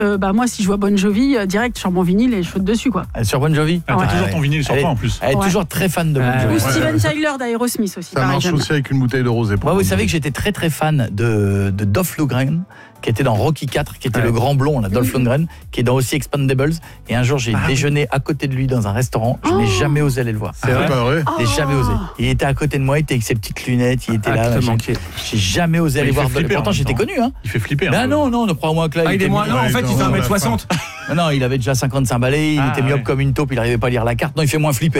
moi, si je vois Bon Jovi, direct sur mon vinyle et je saute dessus, quoi. Sur Bon Jovi. T'as toujours ton vinyle sur toi en plus. Elle est toujours très fan de Bon Jovi. Ou Steven Tyler d'Aerosmith aussi. Ça marche aussi avec une bouteille de rosé. Moi, vous savez que j'étais très très fan de Dolph Lundgren, qui était dans Rocky 4, qui était le grand blond, là, Dolph Lundgren, qui est dans aussi Expendables. Et un jour, j'ai déjeuné à côté de lui dans un restaurant. Je n'ai jamais osé aller le voir. C'est vrai. J'ai jamais osé. Il était à côté de moi, il était avec ses petites lunettes, il était là. J'ai jamais osé aller voir. Pourtant, j'étais connu. Hein. Il fait flipper. Non, ne crois-moi que là. Il est moins. Non, en fait, il fait 1m60. Non, il avait déjà 55 balais, il était myope comme une taupe, il n'arrivait pas à lire la carte. Non, il fait moins flipper.